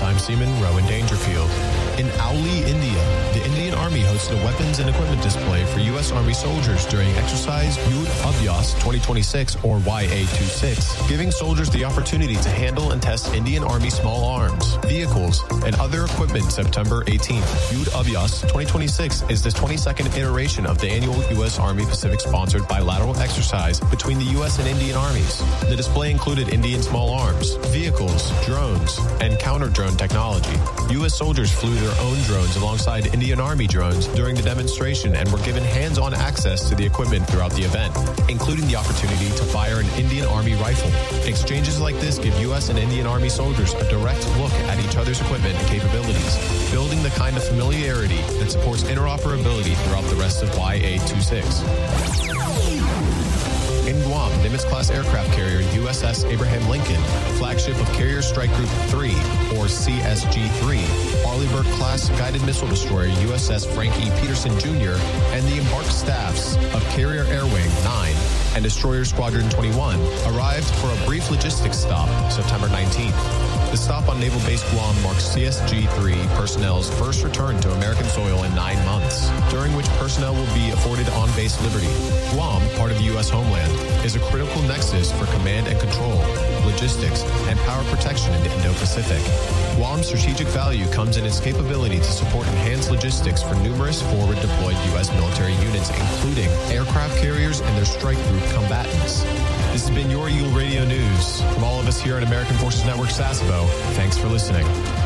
I'm Seaman Rowan Dangerfield. In Auli, India, the Indian Army hosted a weapons and equipment display for U.S. Army soldiers during exercise Yudh Abhyas 2026, or YA26, giving soldiers the opportunity to handle and test Indian Army small arms, vehicles, and other equipment September 18th. Yudh Abhyas 2026 is the 22nd iteration of the annual U.S. Army Pacific-sponsored bilateral exercise between the U.S. and Indian armies. The display included Indian small arms, vehicles, drones, and counter-drone technology. U.S. soldiers flew their own drones alongside Indian Army drones during the demonstration and were given hands-on access to the equipment throughout the event, including the opportunity to fire an Indian Army rifle. Exchanges like this give U.S. and Indian Army soldiers a direct look at each other's equipment and capabilities, building the kind of familiarity that supports interoperability throughout the rest of YA26. In Guam, Nimitz-class aircraft carrier USS Abraham Lincoln, flagship of Carrier Strike Group 3, or CSG-3, Arleigh-Burke-class guided missile destroyer USS Frank E. Peterson Jr., and the embarked staffs of Carrier Air Wing 9 and Destroyer Squadron 21 arrived for a brief logistics stop September 19th. The stop on Naval Base Guam marks CSG-3 personnel's first return to American soil in 9 months, during which personnel will be afforded on-base liberty. Guam, part of the U.S. homeland, is a critical nexus for command and control, logistics, and power protection in the Indo-Pacific. Guam's strategic value comes in its capability to support enhanced logistics for numerous forward-deployed U.S. military units, including aircraft carriers and their strike group combatants. This has been your Eagle Radio News. From all of us here at American Forces Network Sasebo, thanks for listening.